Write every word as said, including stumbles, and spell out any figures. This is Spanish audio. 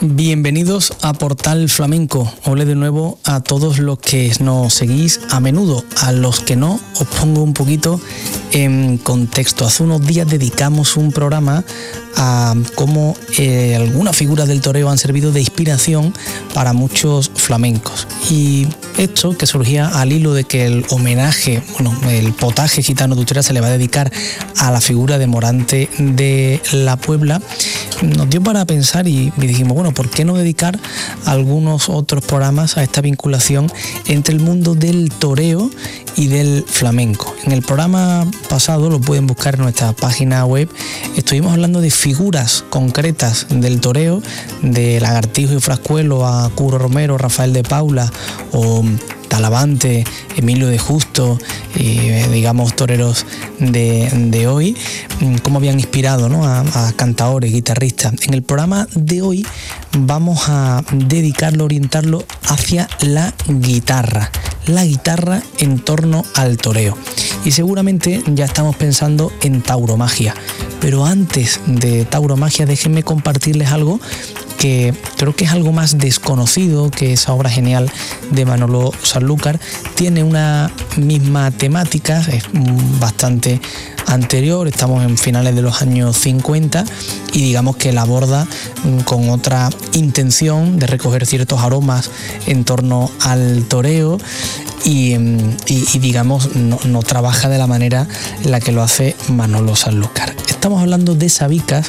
Bienvenidos a Portal Flamenco. Hola de nuevo a todos los que nos seguís a menudo. A los que no, os pongo un poquito en contexto. Hace unos días dedicamos un programa a cómo eh, algunas figuras del toreo han servido de inspiración para muchos flamencos. Y esto que surgía al hilo de que el homenaje, bueno, el potaje gitano de Utrera se le va a dedicar a la figura de Morante de la Puebla, nos dio para pensar y dijimos, bueno, ¿por qué no dedicar algunos otros programas a esta vinculación entre el mundo del toreo y del flamenco? En el programa pasado, lo pueden buscar en nuestra página web, estuvimos hablando de figuras concretas del toreo, de Lagartijo y Frascuelo a Curro Romero, Rafael de Paula o Talavante, Emilio de Justo, y digamos toreros de, de hoy, cómo habían inspirado, ¿no?, a, a cantaores, guitarristas. En el programa de hoy vamos a dedicarlo, orientarlo hacia la guitarra, la guitarra en torno al toreo. Y seguramente ya estamos pensando en tauromagia, pero antes de tauromagia déjenme compartirles algo que creo que es algo más desconocido, que esa obra genial de Manolo Sanlúcar tiene una misma temática, es bastante anterior, estamos en finales de los años cincuenta y digamos que la aborda con otra intención de recoger ciertos aromas en torno al toreo y, y, y digamos no, no trabaja de la manera en la que lo hace Manolo Sanlúcar. Estamos hablando de Sabicas,